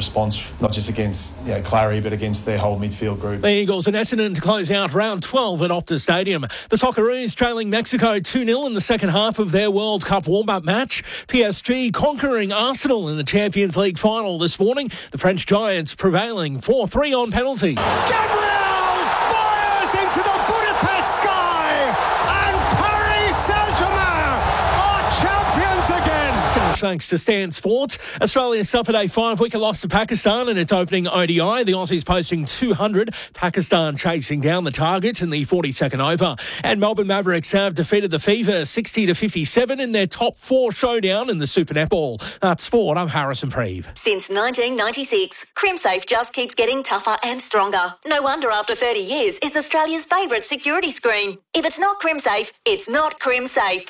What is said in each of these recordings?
response, not just against Clary, but against their whole midfield group. The Eagles and Essendon to close out round 12 at Optus Stadium. The Socceroos trailing Mexico 2-0 in the second half of their World Cup warm-up match. PSG conquering Arsenal in the Champions League final this morning. The French Giants prevailing 4-3 on penalties. Gabriel fires into the Budapest sky, and Paris Saint-Germain are champions again. Finish thanks to Stan Sports. Australia suffered a 5-wicket loss to Pakistan in its opening ODI. The Aussies posting 200. Pakistan chasing down the target in the 42nd over. And Melbourne Mavericks have defeated the Fever 60-57 in their top 4 showdown in the Super Netball. That's sport. I'm Harrison Preeve. Since 1996, CrimSafe just keeps getting tougher and stronger. No wonder after 30 years, it's Australia's favourite security screen. If it's not CrimSafe, it's not CrimSafe.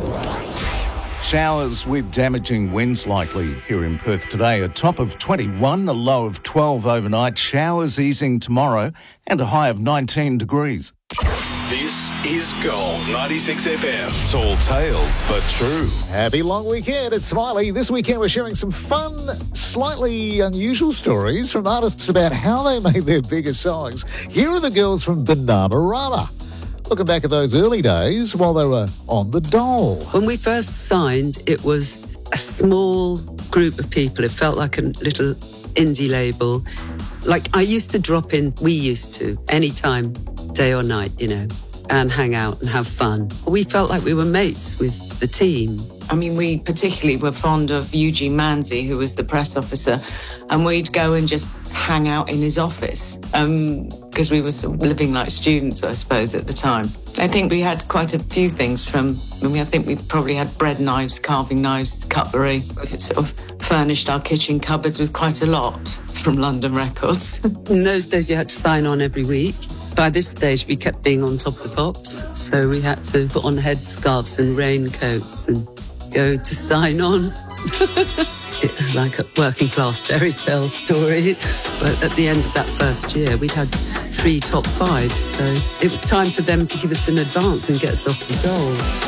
Showers with damaging winds likely here in Perth today. A top of 21, a low of 12 overnight. Showers easing tomorrow and a high of 19 degrees. This is Gold 96 FM. Tall tales, but true. Happy long weekend. It's Smiley. This weekend we're sharing some fun, slightly unusual stories from artists about how they made their biggest songs. Here are the girls from Bananarama. Looking back at those early days while they were on the dole. When we first signed, it was a small group of people. It felt like a little indie label. Like we used to, anytime, day or night, and hang out and have fun. We felt like we were mates with the team. I mean, we particularly were fond of Eugene Manzi, who was the press officer, and we'd go and just hang out in his office because we were sort of living like students, I suppose, at the time. I think we had quite a few things I think we probably had bread knives, carving knives, cutlery. We sort of furnished our kitchen cupboards with quite a lot from London Records. In those days, you had to sign on every week. By this stage, we kept being on top of the pops, so we had to put on headscarves and raincoats and go to sign on. It was like a working class fairy tale story. But at the end of that first year, we'd had 3 top 5s, so it was time for them to give us an advance and get us off the dole.